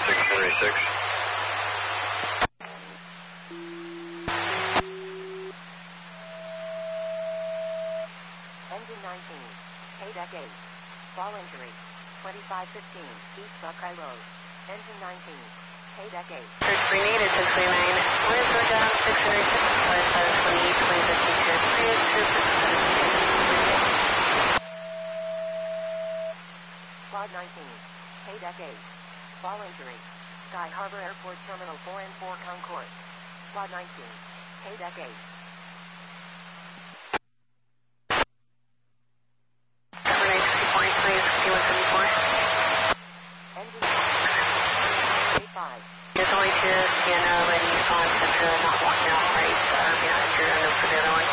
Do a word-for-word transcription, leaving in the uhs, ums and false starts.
six thirty-six. Engine nineteen, K-Deck eight. Fall injury, twenty-five fifteen, East Buckeye Road. Engine nineteen, K-Deck eight. three needed, six three nine. Winds were down six thirty-six, five seven twenty-eight, twenty fifty-two. Previous two six seventeen. Quad nineteen, K-Deck eight. Fall injury, Sky Harbor Airport Terminal four and four Concourse. Quad nineteen, K-Deck eight. Engine eighty-five. There's only two piano ready on center, not walking out right, uh, behind your, and then for the other one.